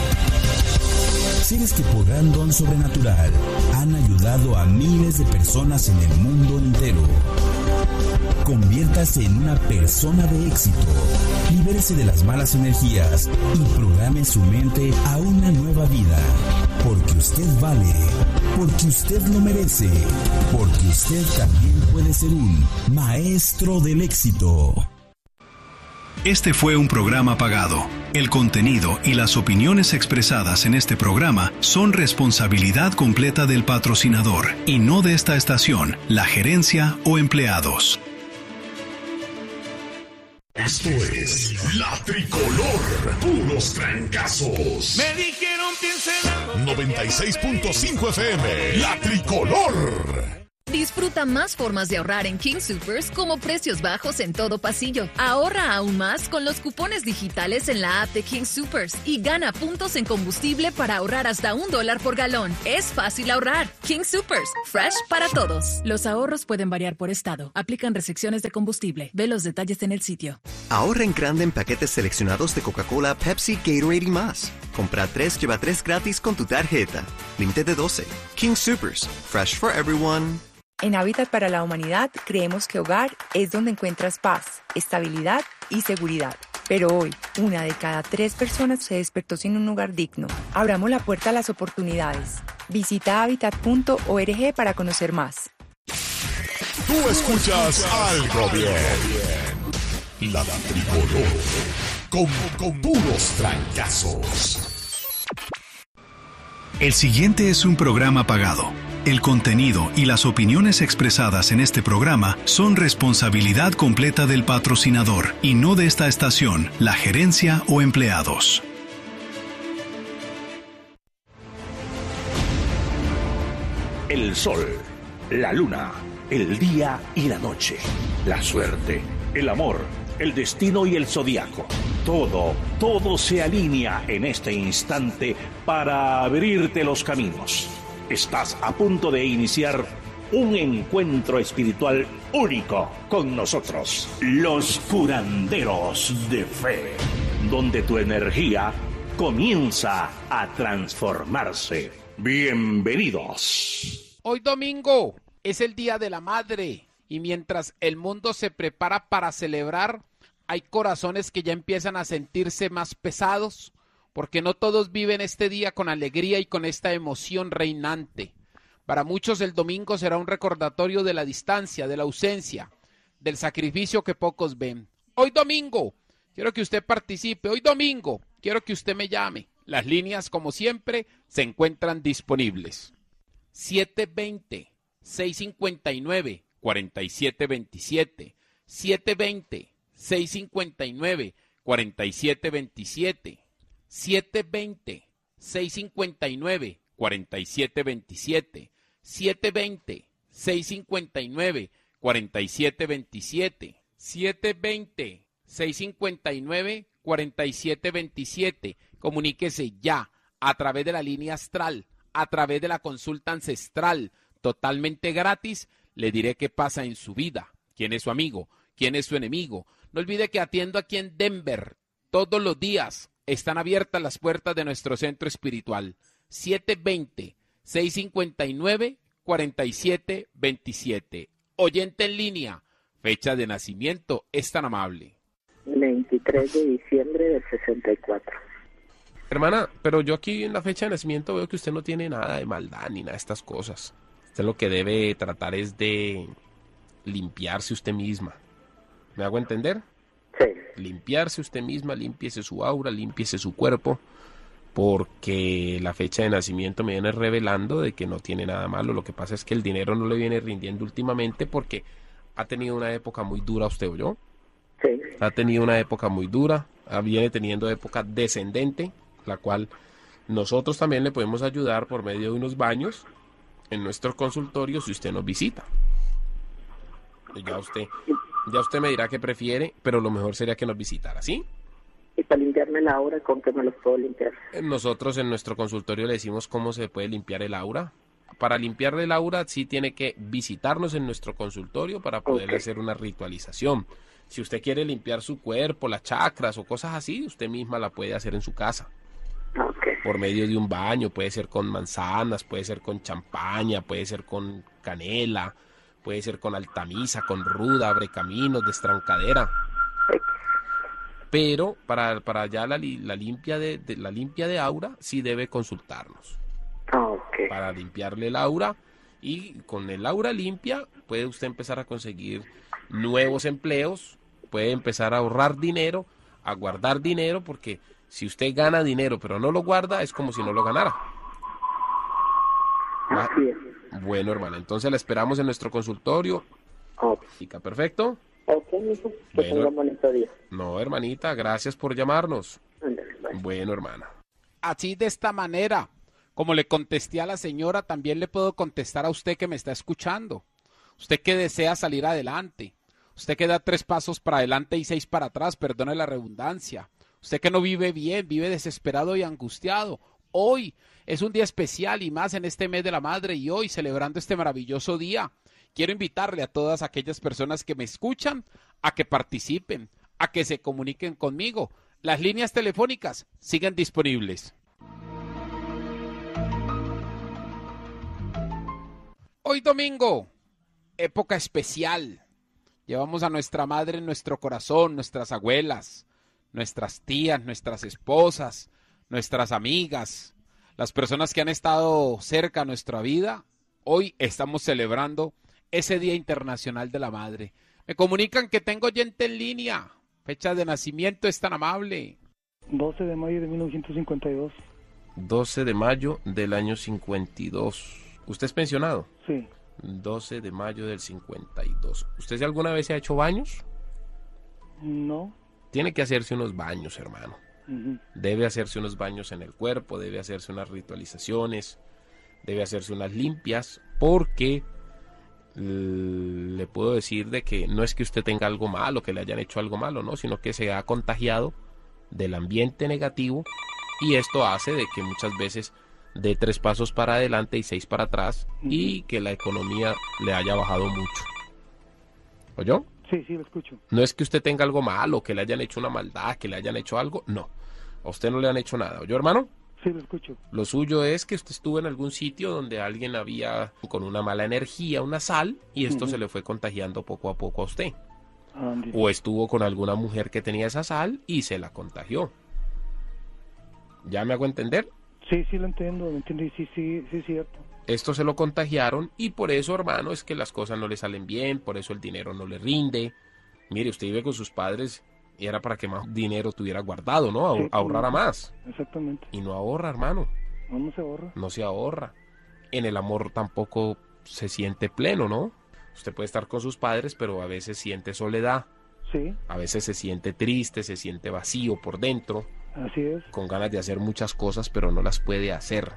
Seres que por gran don sobrenatural han ayudado a miles de personas en el mundo entero. Conviértase en una persona de éxito. Libérese de las malas energías y programe su mente a una nueva vida. Porque usted vale, porque usted lo merece, porque usted también puede ser un maestro del éxito. Este fue un programa pagado. El contenido y las opiniones expresadas en este programa son responsabilidad completa del patrocinador y no de esta estación, la gerencia o empleados. Esto es La Tricolor, puros trancazos. Me dijeron piensa en algo. 96.5 FM, La Tricolor. Disfruta más formas de ahorrar en King Soopers como precios bajos en todo pasillo. Ahorra aún más con los cupones digitales en la app de King Soopers y gana puntos en combustible para ahorrar hasta $1 por galón. Es fácil ahorrar. King Soopers, fresh para todos. Los ahorros pueden variar por estado. Aplican restricciones de combustible. Ve los detalles en el sitio. Ahorra en grande en paquetes seleccionados de Coca-Cola, Pepsi, Gatorade y más. Compra 3, lleva 3 gratis con tu tarjeta. Límite de 12. King Soopers, fresh for everyone. En Hábitat para la Humanidad creemos que hogar es donde encuentras paz, estabilidad y seguridad. Pero hoy, 1 de cada 3 personas se despertó sin un hogar digno. Abramos la puerta a las oportunidades. Visita habitat.org para conocer más. Tú escuchas algo bien. La Tricolor, con puros trancazos. El siguiente es un programa pagado. El contenido y las opiniones expresadas en este programa son responsabilidad completa del patrocinador y no de esta estación, la gerencia o empleados. El sol, la luna, el día y la noche, la suerte, el amor, el destino y el zodiaco. Todo se alinea en este instante para abrirte los caminos. Estás a punto de iniciar un encuentro espiritual único con nosotros, los curanderos de fe, donde tu energía comienza a transformarse. Bienvenidos. Hoy domingo es el Día de la Madre y mientras el mundo se prepara para celebrar, hay corazones que ya empiezan a sentirse más pesados, porque no todos viven este día con alegría y con esta emoción reinante. Para muchos el domingo será un recordatorio de la distancia, de la ausencia, del sacrificio que pocos ven. Hoy domingo, quiero que usted participe. Hoy domingo, quiero que usted me llame. Las líneas, como siempre, se encuentran disponibles. 720-659-4727. 720-659-4727. 720-659-4727, 720-659-4727, 720-659-4727. Comuníquese ya a través de la línea astral, a través de la consulta ancestral, totalmente gratis. Le diré qué pasa en su vida, quién es su amigo, quién es su enemigo. No olvide que atiendo aquí en Denver todos los días. Están abiertas las puertas de nuestro centro espiritual. 720-659-4727. Oyente en línea. Fecha de nacimiento. Es tan amable. 23 de diciembre del 64. Hermana, pero yo aquí en la fecha de nacimiento veo que usted no tiene nada de maldad ni nada de estas cosas. Usted lo que debe tratar es de limpiarse usted misma. ¿Me hago entender? Sí. Limpiarse usted misma, límpiese su aura, límpiese su cuerpo, porque la fecha de nacimiento me viene revelando de que no tiene nada malo. Lo que pasa es que el dinero no le viene rindiendo últimamente porque ha tenido una época muy dura, ¿usted oyó? Sí. Ha tenido una época muy dura, viene teniendo época descendente, la cual nosotros también le podemos ayudar por medio de unos baños en nuestro consultorio si usted nos visita. Ya usted me dirá qué prefiere, pero lo mejor sería que nos visitara, ¿sí? ¿Y para limpiarme la aura, con qué me los puedo limpiar? Nosotros en nuestro consultorio le decimos cómo se puede limpiar el aura. Para limpiarle el aura sí tiene que visitarnos en nuestro consultorio para poder hacer una ritualización. Si usted quiere limpiar su cuerpo, las chakras o cosas así, usted misma la puede hacer en su casa. Por medio de un baño, puede ser con manzanas, puede ser con champaña, puede ser con canela, puede ser con altamisa, con ruda, abrecaminos, destrancadera. Pero para ya la limpia de aura sí debe consultarnos. Para limpiarle el aura, y con el aura limpia puede usted empezar a conseguir nuevos empleos, puede empezar a ahorrar dinero, a guardar dinero, porque si usted gana dinero pero no lo guarda, es como si no lo ganara. Bueno, hermana, entonces la esperamos en nuestro consultorio. Perfecto. Ok, mijo, que tenga un bonito día. No, hermanita, gracias por llamarnos. Ándale, bye. Bueno, hermana. Así de esta manera, como le contesté a la señora, también le puedo contestar a usted que me está escuchando. Usted que desea salir adelante. Usted que da 3 pasos para adelante y 6 para atrás, perdone la redundancia. Usted que no vive bien, vive desesperado y angustiado. Hoy es un día especial y más en este mes de la madre y hoy celebrando este maravilloso día. Quiero invitarle a todas aquellas personas que me escuchan a que participen, a que se comuniquen conmigo. Las líneas telefónicas siguen disponibles. Hoy domingo, época especial. Llevamos a nuestra madre en nuestro corazón, nuestras abuelas, nuestras tías, nuestras esposas, nuestras amigas, las personas que han estado cerca a nuestra vida. Hoy estamos celebrando ese Día Internacional de la Madre. Me comunican que tengo oyente en línea. Fecha de nacimiento es tan amable. 12 de mayo de 1952. 12 de mayo del año 52. ¿Usted es pensionado? Sí. 12 de mayo del 52. ¿Usted alguna vez se ha hecho baños? No. Tiene que hacerse unos baños, hermano. Debe hacerse unos baños en el cuerpo, debe hacerse unas ritualizaciones, debe hacerse unas limpias, porque le puedo decir de que no es que usted tenga algo malo, que le hayan hecho algo malo, no, sino que se ha contagiado del ambiente negativo y esto hace de que muchas veces dé 3 pasos para adelante y 6 para atrás y que la economía le haya bajado mucho. ¿Oyó? Sí, lo escucho. No es que usted tenga algo malo, que le hayan hecho una maldad, que le hayan hecho algo, no. A usted no le han hecho nada. ¿Oyó, hermano? Sí, lo escucho. Lo suyo es que usted estuvo en algún sitio donde alguien había con una mala energía, una sal, y esto se le fue contagiando poco a poco a usted. O estuvo con alguna mujer que tenía esa sal y se la contagió. ¿Ya me hago entender? Sí, lo entiendo, sí, es cierto. Esto se lo contagiaron y por eso, hermano, es que las cosas no le salen bien, por eso el dinero no le rinde. Mire, usted vive con sus padres y era para que más dinero tuviera guardado, ¿no? Ahorrara más. Exactamente. Y no ahorra, hermano. No se ahorra. No se ahorra. En el amor tampoco se siente pleno, ¿no? Usted puede estar con sus padres, pero a veces siente soledad. Sí. A veces se siente triste, se siente vacío por dentro. Así es. Con ganas de hacer muchas cosas, pero no las puede hacer.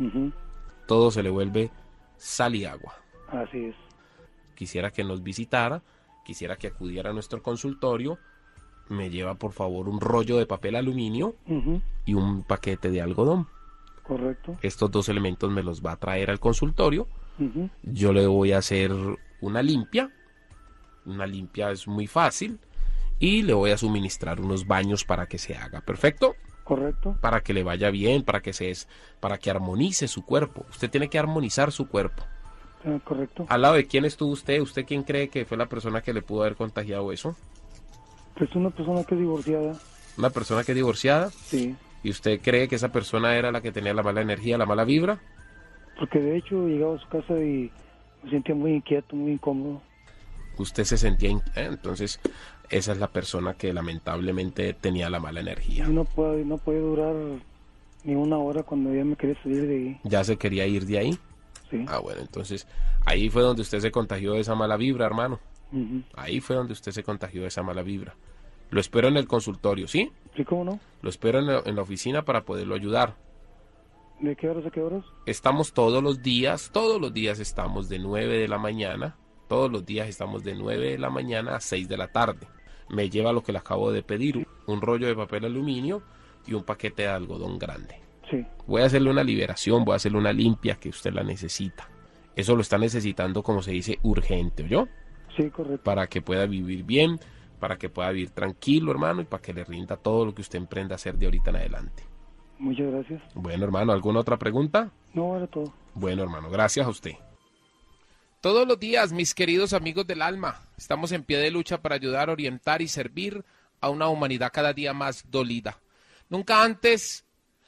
Todo se le vuelve sal y agua. Así es. Quisiera que nos visitara, quisiera que acudiera a nuestro consultorio. Me lleva, por favor, un rollo de papel aluminio y un paquete de algodón. Correcto. Estos 2 elementos me los va a traer al consultorio. Yo le voy a hacer una limpia. Una limpia es muy fácil. Y le voy a suministrar unos baños para que se haga. ¿Perfecto? Correcto. Para que le vaya bien, para que armonice su cuerpo. Usted tiene que armonizar su cuerpo. Correcto. ¿Al lado de quién estuvo usted? ¿Usted quién cree que fue la persona que le pudo haber contagiado eso? Pues una persona que es divorciada. ¿Una persona que es divorciada? Sí. ¿Y usted cree que esa persona era la que tenía la mala energía, la mala vibra? Porque de hecho llegaba a su casa y me sentía muy inquieto, muy incómodo. Usted se sentía... entonces, esa es la persona que lamentablemente tenía la mala energía. No puede durar ni una hora cuando ya me quería salir de ahí. ¿Ya se quería ir de ahí? Sí. Ah, bueno, entonces ahí fue donde usted se contagió de esa mala vibra, hermano. Ahí fue donde usted se contagió de esa mala vibra. Lo espero en el consultorio, ¿sí? Sí, ¿cómo no? Lo espero en la oficina para poderlo ayudar. ¿De qué horas a qué horas? Estamos todos los días estamos de 9 de la mañana. Todos los días estamos de 9 de la mañana a 6 de la tarde. Me lleva lo que le acabo de pedir, un rollo de papel aluminio y un paquete de algodón grande. Sí. Voy a hacerle una liberación, voy a hacerle una limpia que usted la necesita. Eso lo está necesitando, como se dice, urgente, ¿oyó? Sí, correcto. Para que pueda vivir bien, para que pueda vivir tranquilo, hermano, y para que le rinda todo lo que usted emprenda a hacer de ahorita en adelante. Muchas gracias. Bueno, hermano, ¿alguna otra pregunta? No, era todo. Bueno, hermano, gracias a usted. Todos los días, mis queridos amigos del alma, estamos en pie de lucha para ayudar, orientar y servir a una humanidad cada día más dolida. Nunca antes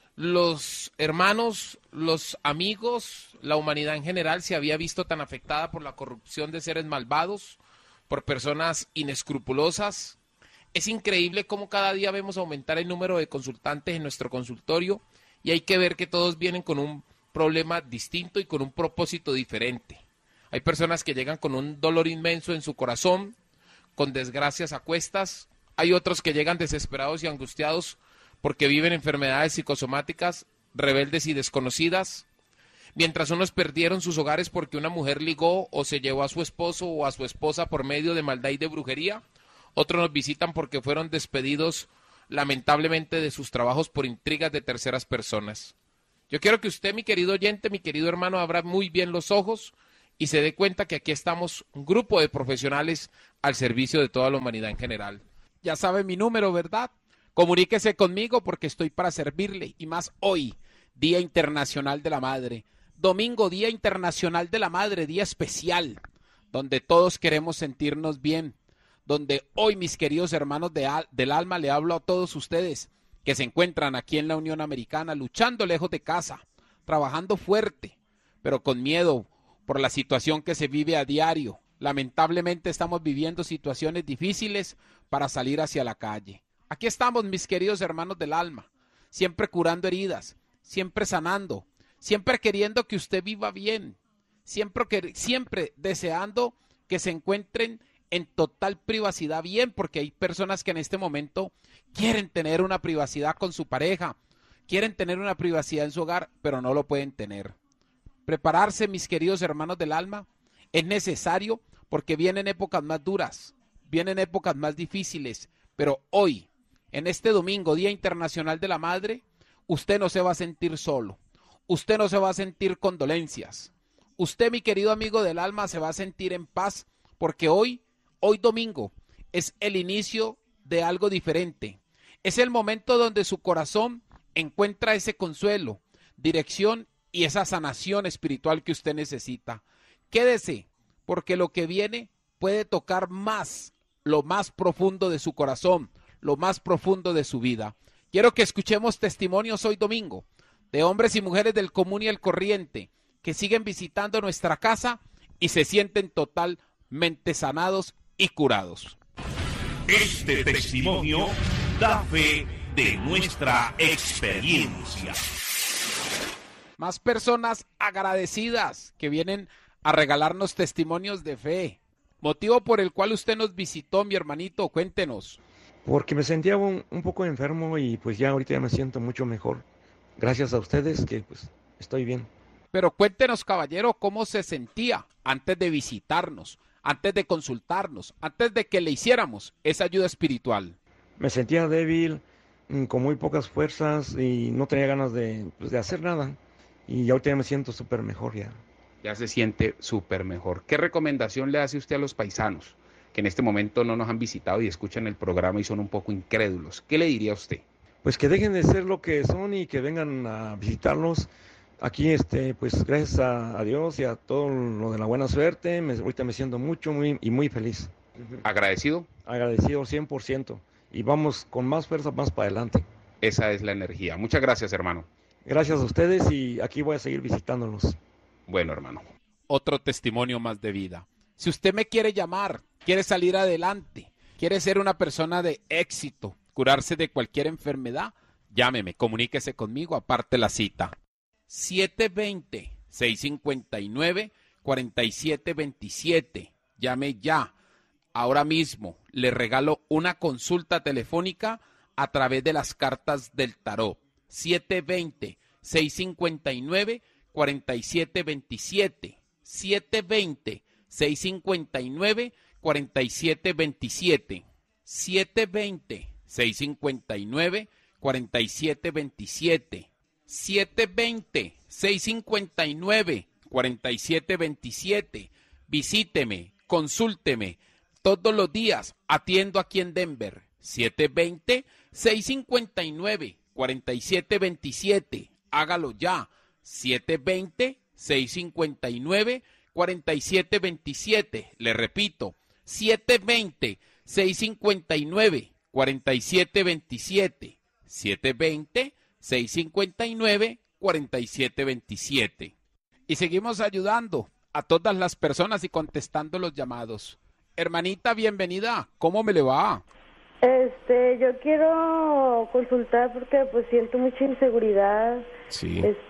los hermanos, los amigos, la humanidad en general se había visto tan afectada por la corrupción de seres malvados, por personas inescrupulosas. Es increíble cómo cada día vemos aumentar el número de consultantes en nuestro consultorio y hay que ver que todos vienen con un problema distinto y con un propósito diferente. Hay personas que llegan con un dolor inmenso en su corazón, con desgracias a cuestas. Hay otros que llegan desesperados y angustiados porque viven enfermedades psicosomáticas, rebeldes y desconocidas. Mientras unos perdieron sus hogares porque una mujer ligó o se llevó a su esposo o a su esposa por medio de maldad y de brujería, otros nos visitan porque fueron despedidos lamentablemente de sus trabajos por intrigas de terceras personas. Yo quiero que usted, mi querido oyente, mi querido hermano, abra muy bien los ojos y se dé cuenta que aquí estamos un grupo de profesionales al servicio de toda la humanidad en general. Ya sabe mi número, ¿verdad? Comuníquese conmigo porque estoy para servirle, y más hoy, Día Internacional de la Madre. Domingo, Día Internacional de la Madre, día especial, donde todos queremos sentirnos bien, donde hoy, mis queridos hermanos del alma, le hablo a todos ustedes que se encuentran aquí en la Unión Americana, luchando lejos de casa, trabajando fuerte, pero con miedo por la situación que se vive a diario. Lamentablemente estamos viviendo situaciones difíciles para salir hacia la calle. Aquí estamos, mis queridos hermanos del alma, siempre curando heridas, siempre sanando, siempre queriendo que usted viva bien, siempre deseando que se encuentren en total privacidad bien, porque hay personas que en este momento quieren tener una privacidad con su pareja, quieren tener una privacidad en su hogar, pero no lo pueden tener. Prepararse, mis queridos hermanos del alma, es necesario porque vienen épocas más duras, vienen épocas más difíciles, pero hoy, en este domingo, Día Internacional de la Madre, usted no se va a sentir solo, usted no se va a sentir con dolencias, usted, mi querido amigo del alma, se va a sentir en paz, porque hoy domingo, es el inicio de algo diferente, es el momento donde su corazón encuentra ese consuelo, dirección y esa sanación espiritual que usted necesita. Quédese, porque lo que viene puede tocar más, lo más profundo de su corazón, lo más profundo de su vida. Quiero que escuchemos testimonios hoy domingo de hombres y mujeres del común y el corriente que siguen visitando nuestra casa y se sienten totalmente sanados y curados. Este testimonio da fe de nuestra experiencia. Más personas agradecidas que vienen a regalarnos testimonios de fe. Motivo por el cual usted nos visitó, mi hermanito, cuéntenos. Porque me sentía un poco enfermo y pues ya ahorita ya me siento mucho mejor. Gracias a ustedes que pues estoy bien. Pero cuéntenos, caballero, cómo se sentía antes de visitarnos, antes de consultarnos, antes de que le hiciéramos esa ayuda espiritual. Me sentía débil, con muy pocas fuerzas y no tenía ganas de hacer nada. Y ahorita ya me siento súper mejor ya. Ya se siente súper mejor. ¿Qué recomendación le hace usted a los paisanos que en este momento no nos han visitado y escuchan el programa y son un poco incrédulos? ¿Qué le diría a usted? Pues que dejen de ser lo que son y que vengan a visitarnos. Aquí, pues gracias a Dios y a todo lo de la buena suerte, ahorita me siento muy feliz. ¿Agradecido? Agradecido 100%. Y vamos con más fuerza más para adelante. Esa es la energía. Muchas gracias, hermano. Gracias a ustedes y aquí voy a seguir visitándolos. Bueno, hermano. Otro testimonio más de vida. Si usted me quiere llamar, quiere salir adelante, quiere ser una persona de éxito, curarse de cualquier enfermedad, llámeme, comuníquese conmigo, aparte la cita. 720-659-4727. Llame ya. Ahora mismo le regalo una consulta telefónica a través de las cartas del tarot. 720-659-4727. 720-659-4727. 720-659-4727. 720-659-4727. Visíteme, consúlteme. Todos los días atiendo aquí en Denver. 720-659-4727. Hágalo ya. 720-659-4727. Le repito, 720-659-4727. 720-659-4727. Y seguimos ayudando a todas las personas y contestando los llamados. Hermanita, bienvenida. ¿Cómo me le va? Yo quiero consultar porque pues siento mucha inseguridad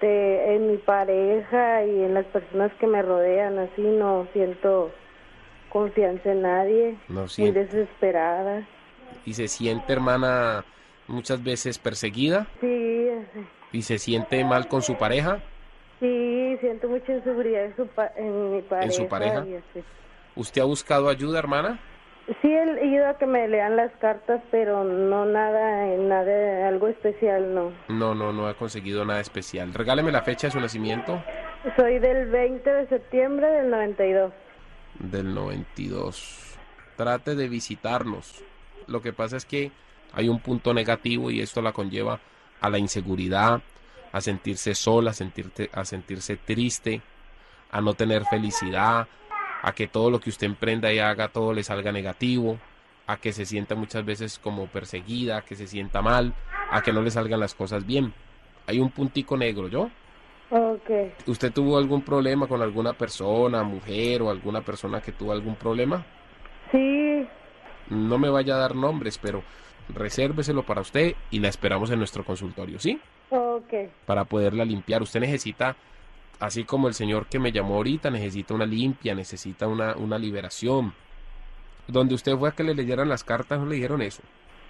en mi pareja y en las personas que me rodean, así no siento confianza en nadie, No muy siente. desesperada. ¿Y se siente, hermana, muchas veces perseguida? Sí, ¿Y se siente mal con su pareja? sí, siento mucha inseguridad en mi pareja. ¿En su pareja? y así. ¿Usted ha buscado ayuda, hermana? Sí, he ido a que me lean las cartas, pero no nada, algo especial, no. No ha conseguido nada especial. Regáleme la fecha de su nacimiento. Soy del 20 de septiembre del 92. Del 92. Trate de visitarnos. Lo que pasa es que hay un punto negativo y esto la conlleva a la inseguridad, a sentirse sola, a sentirse triste, a no tener felicidad, a que todo lo que usted emprenda y haga, todo le salga negativo, a que se sienta muchas veces como perseguida, a que se sienta mal, a que no le salgan las cosas bien. Hay un puntico negro, ¿yo? Okay. ¿Usted tuvo algún problema con alguna persona, mujer o alguna persona que tuvo algún problema? Sí. No me vaya a dar nombres, pero resérveselo para usted y la esperamos en nuestro consultorio, ¿sí? Okay. Para poderla limpiar. Usted necesita, así como el señor que me llamó ahorita, necesita una limpia, necesita una liberación. Donde usted fue a que le leyeran las cartas, ¿no le dijeron eso?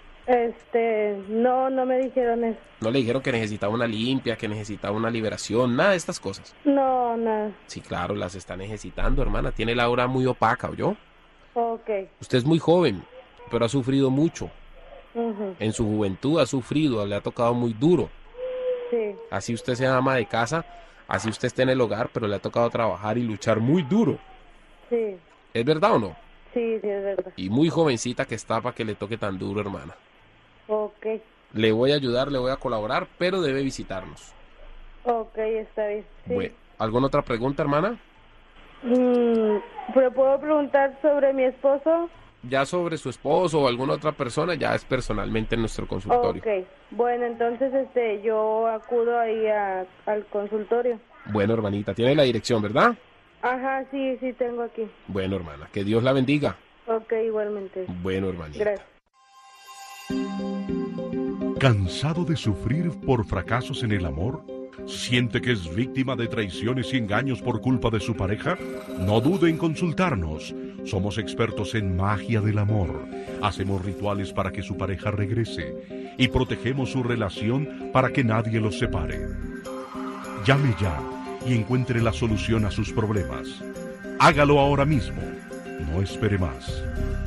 No me dijeron eso. No le dijeron que necesitaba una limpia, que necesitaba una liberación, nada de estas cosas. No, nada. Sí, claro, las está necesitando, hermana. Tiene la aura muy opaca, ¿oyó? Okay. Usted es muy joven, pero ha sufrido mucho. Ujú. En su juventud ha sufrido, le ha tocado muy duro. Sí. Así usted sea ama de casa, así usted esté en el hogar, pero le ha tocado trabajar y luchar muy duro. Sí. ¿Es verdad o no? Sí, es verdad. Y muy jovencita que está para que le toque tan duro, hermana. Okay. Le voy a ayudar, le voy a colaborar, pero debe visitarnos. Okay, está bien. Sí. Bueno, ¿alguna otra pregunta, hermana? ¿Pero puedo preguntar sobre mi esposo? Ya sobre su esposo o alguna otra persona, ya es personalmente en nuestro consultorio. Okay. Bueno, entonces yo acudo ahí al consultorio. Bueno, hermanita, tiene la dirección, ¿verdad? Ajá, sí, tengo aquí. Bueno, hermana, que Dios la bendiga. Okay, igualmente. Bueno, hermanita. Gracias. ¿Cansado de sufrir por fracasos en el amor? ¿Siente que es víctima de traiciones y engaños por culpa de su pareja? No dude en consultarnos. Somos expertos en magia del amor. Hacemos rituales para que su pareja regrese y protegemos su relación para que nadie los separe. Llame ya y encuentre la solución a sus problemas. Hágalo ahora mismo. No espere más.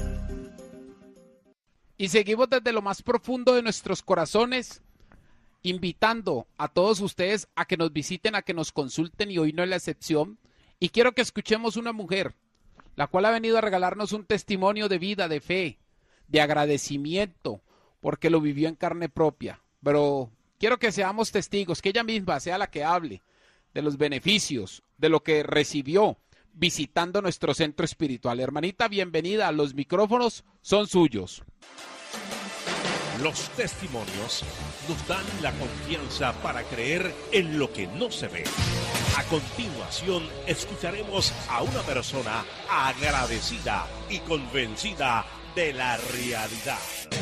Y seguimos desde lo más profundo de nuestros corazones, invitando a todos ustedes a que nos visiten, a que nos consulten, y hoy no es la excepción. Y quiero que escuchemos una mujer, la cual ha venido a regalarnos un testimonio de vida, de fe, de agradecimiento, porque lo vivió en carne propia. Pero quiero que seamos testigos, que ella misma sea la que hable de los beneficios, de lo que recibió visitando nuestro centro espiritual. Hermanita, bienvenida, los micrófonos son suyos. Los testimonios nos dan la confianza para creer en lo que no se ve. A continuación, escucharemos a una persona agradecida y convencida de la realidad.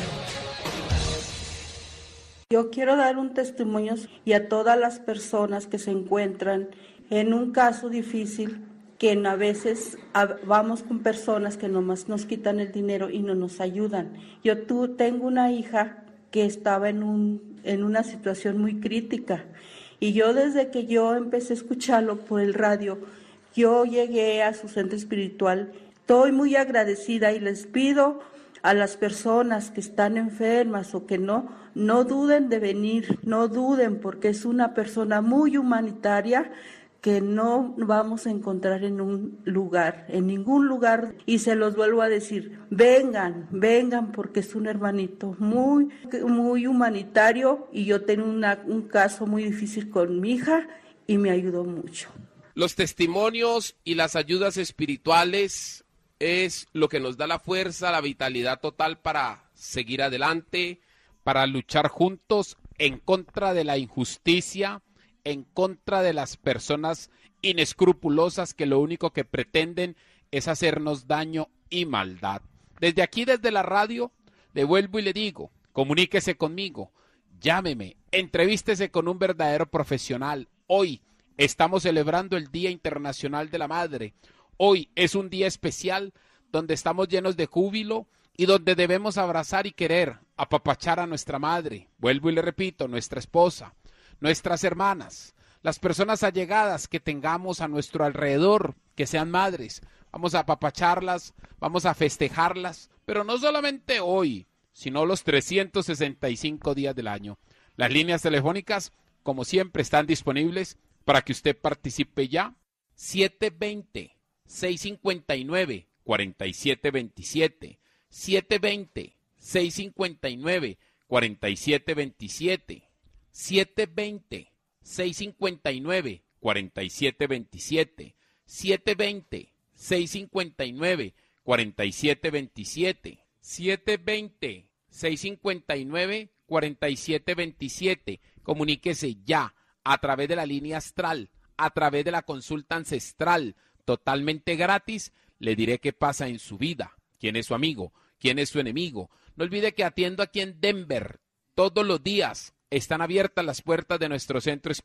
Yo quiero dar un testimonio y a todas las personas que se encuentran en un caso difícil, que a veces vamos con personas que nomás nos quitan el dinero y no nos ayudan. Yo tengo una hija que estaba en una situación muy crítica, y yo desde que yo empecé a escucharlo por el radio, yo llegué a su centro espiritual. Estoy muy agradecida y les pido a las personas que están enfermas o que no duden de venir, no duden, porque es una persona muy humanitaria que no vamos a encontrar en ningún lugar, y se los vuelvo a decir, vengan, porque es un hermanito muy, muy humanitario, y yo tengo un caso muy difícil con mi hija y me ayudó mucho. Los testimonios y las ayudas espirituales es lo que nos da la fuerza, la vitalidad total para seguir adelante, para luchar juntos en contra de la injusticia, en contra de las personas inescrupulosas que lo único que pretenden es hacernos daño y maldad. Desde aquí, desde la radio, le vuelvo y le digo, comuníquese conmigo, llámeme, entrevístese con un verdadero profesional. Hoy estamos celebrando el Día Internacional de la Madre. Hoy es un día especial donde estamos llenos de júbilo y donde debemos abrazar y querer, apapachar a nuestra madre, vuelvo y le repito, nuestra esposa, nuestras hermanas, las personas allegadas que tengamos a nuestro alrededor, que sean madres. Vamos a apapacharlas, vamos a festejarlas, pero no solamente hoy, sino los 365 días del año. Las líneas telefónicas, como siempre, están disponibles para que usted participe ya. 720-659-4727. 720-659-4727. 720-659-4727. 720-659-4727. 720-659-4727. Comuníquese ya a través de la línea astral, a través de la consulta ancestral, totalmente gratis. Le diré qué pasa en su vida, quién es su amigo, quién es su enemigo. No olvide que atiendo aquí en Denver todos los días. Están abiertas las puertas de nuestro centro espiritual.